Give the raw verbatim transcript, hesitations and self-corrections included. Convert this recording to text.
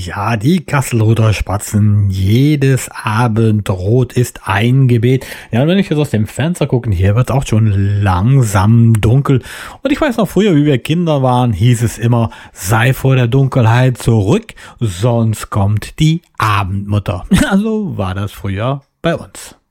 Ja, die Kasselruther Spatzen, jedes Abendrot ist ein Gebet. Ja, und wenn ich jetzt aus dem Fenster gucke, hier wird auch schon langsam dunkel. Und ich weiß noch, früher, wie wir Kinder waren, hieß es immer, sei vor der Dunkelheit zurück, sonst kommt die Abendmutter. Also war das früher bei uns.